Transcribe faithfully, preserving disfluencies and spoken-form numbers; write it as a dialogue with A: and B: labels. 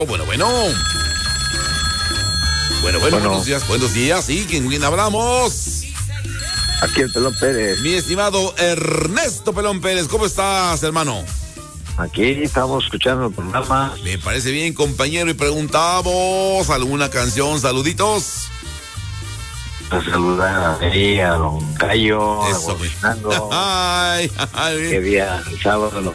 A: Bueno, bueno. Bueno, bueno,
B: Bueno.
A: buenos días, buenos días. ¿Sí? ¿Quién, quién hablamos?
B: Aquí el Pelón Pérez.
A: Mi estimado Ernesto Pelón Pérez, ¿cómo estás, hermano?
B: Aquí estamos escuchando el programa.
A: Me parece bien, compañero, y preguntamos alguna canción, saluditos.
B: A saludar a ella, a don Cayo,
A: Eso,
B: a don
A: güey.
B: Fernando.
A: Ay, ay,
B: Que día el sábado lo